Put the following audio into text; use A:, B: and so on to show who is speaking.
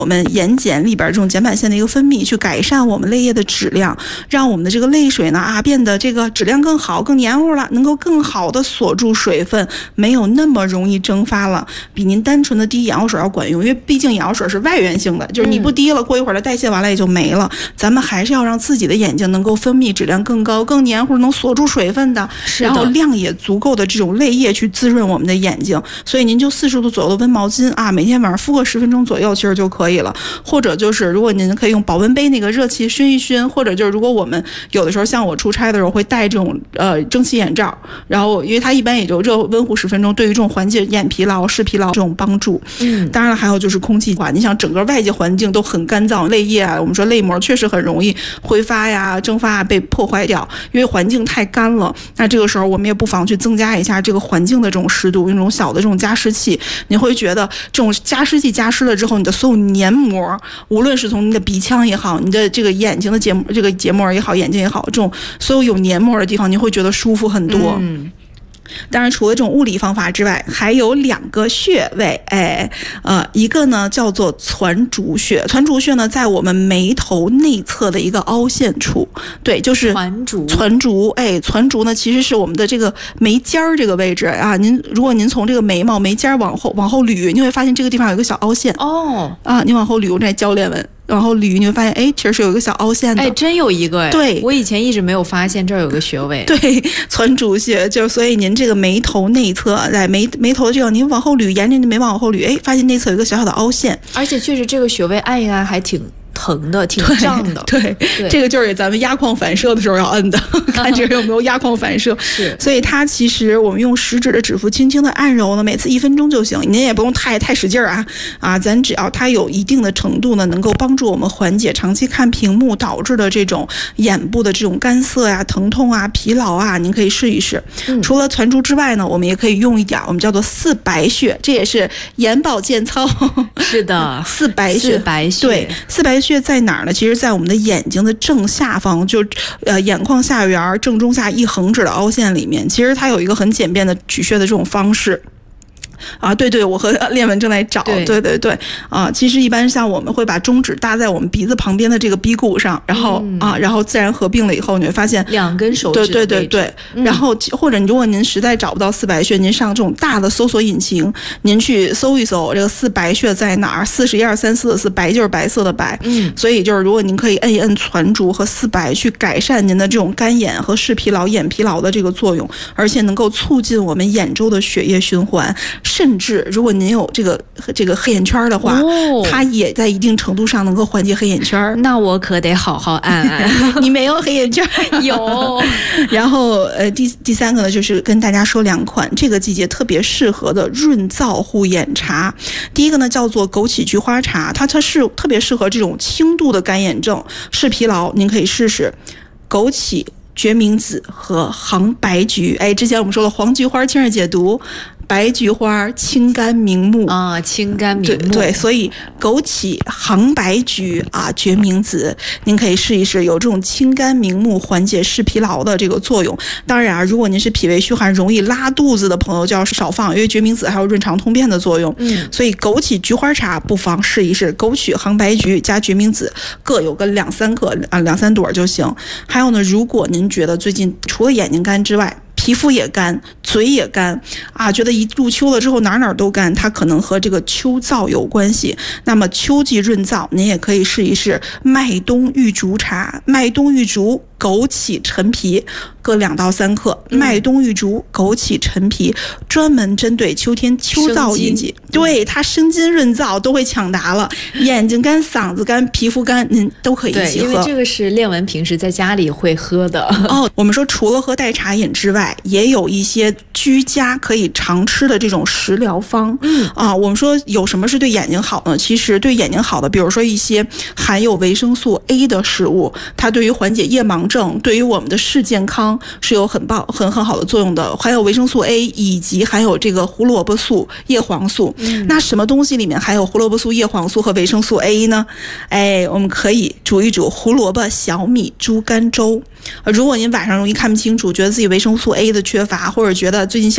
A: 我们眼睑里边这种睑板腺的一个分泌，去改善我们泪液的质量，让我们的这个泪水呢变得这个质量更好、更黏糊了，能够更好的锁住水分，没有那么容易蒸发了，比您单纯的滴眼药水要管用。因为毕竟眼药水是外源性的，就是你不滴了，过一会儿它代谢完了也就没了。咱们还是要让自己的眼睛能够分泌质量更高、更黏糊、能锁住水分的，然后量也足够的这种泪液去滋润我们的眼睛。所以您就40度左右的温毛巾每天晚上敷个10分钟左右，其实就可以了。或者就是如果您可以用保温杯那个热气熏一熏，或者就是如果我们有的时候像我出差的时候会戴这种蒸汽眼罩，然后因为它一般也就热温乎10分钟，对于这种缓解眼疲劳、视疲劳这种帮助。当然了，还有就是空气你想整个外界环境都很干燥，泪液我们说泪膜确实很容易挥发呀、蒸发被破坏掉，因为环境太干了。那这个时候我们也不妨去增加一下这个环境的这种湿度，用这种小的这种加湿器，你会觉得这种加湿器加湿了之后，你的所有黏膜，无论是从你的鼻腔也好，你的这个眼睛的结膜也好，眼睛也好，这种所有有黏膜的地方，你会觉得舒服很多。当然除了这种物理方法之外，还有2个穴位，一个呢叫做攒竹穴。攒竹穴呢在我们眉头内侧的一个凹陷处，对，就是攒竹。攒竹呢其实是我们的这个眉尖儿这个位置如果您从这个眉毛眉尖往后捋，你会发现这个地方有一个小凹陷你往后捋，我这教练们然后捋，你会发现其实是有一个小凹陷的。
B: 真有一个
A: 对，
B: 我以前一直没有发现这儿有个穴位。
A: 对，攒竹穴所以您这个眉头内侧，在眉头这个您往后捋，沿着你的眉毛往后捋，发现内侧有一个小小的凹陷，
B: 而且确实这个穴位按一按还挺疼的，挺胀的。
A: 对，这个就是咱们压矿反射的时候要摁的，看这个有没有压矿反射。
B: 是，
A: 所以它其实我们用食指的指腹轻轻的按揉呢，每次1分钟就行，您也不用太使劲咱只要它有一定的程度呢，能够帮助我们缓解长期看屏幕导致的这种眼部的这种干涩疼痛疲劳您可以试一试。除了攒竹之外呢，我们也可以用一点我们叫做4白穴，这也是眼保健操。
B: 是的
A: ，4白穴。对，4白穴在哪儿呢？其实在我们的眼睛的正下方，就眼眶下缘正中下1横指的凹陷里面，其实它有一个很简便的取穴的这种方式。对，我和练文正在找。对其实一般像我们会把中指搭在我们鼻子旁边的这个鼻骨上，然后自然合并了以后，你会发现
B: 2根手指。
A: 对，然后或者如果您实在找不到4白穴，您上这种大的搜索引擎，您去搜一搜这个4白穴在哪儿，4是1、2、3、4的4，白就是白色的白。所以就是如果您可以摁一摁攒竹和4白，去改善您的这种干眼和视疲劳、眼疲劳的这个作用，而且能够促进我们眼周的血液循环。甚至如果您有这个黑眼圈的话，它也在一定程度上能够缓解黑眼圈。
B: 那我可得好好按按。
A: 你没有黑眼圈？
B: 有。
A: 然后第3个呢，就是跟大家说2款这个季节特别适合的润燥护眼茶。第一个呢叫做枸杞菊花茶，它是特别适合这种轻度的干眼症、视疲劳，您可以试试枸杞、决明子和杭白菊。之前我们说了黄菊花清热解毒，白菊花清肝明目
B: 清肝明目。
A: 对，所以枸杞、杭白菊决明子，您可以试一试，有这种清肝明目、缓解视疲劳的这个作用。当然如果您是脾胃虚寒、容易拉肚子的朋友，就要少放，因为决明子还有润肠通便的作用。所以枸杞菊花茶不妨试一试，枸杞、杭白菊加决明子各有个2-3个2-3朵就行。还有呢，如果您觉得最近除了眼睛干之外，皮肤也干，嘴也干觉得一入秋了之后哪都干，它可能和这个秋燥有关系。那么秋季润燥，您也可以试一试麦冬玉竹茶。麦冬玉竹、枸杞、陈皮各2到3克，麦冬玉竹、枸杞、陈皮，专门针对秋天秋燥引起，对，它生津润燥都会抢答了。眼睛干、嗓子干、皮肤干，您都可以一起喝。
B: 因为这个是练文平时在家里会喝的。
A: 我们说除了喝代茶饮之外，也有一些居家可以常吃的这种食疗方。我们说有什么是对眼睛好呢？其实对眼睛好的，比如说一些含有维生素 A 的食物，它对于缓解夜盲症，对于我们的视健康是有很好的作用的。含有维生素 A 以及含有这个胡萝卜素、叶黄素。那什么东西里面含有胡萝卜素、叶黄素和维生素 A 呢？我们可以煮一煮胡萝卜小米猪肝粥。如果您晚上容易看不清楚，觉得自己维生素 A 的缺乏，或者觉得最近想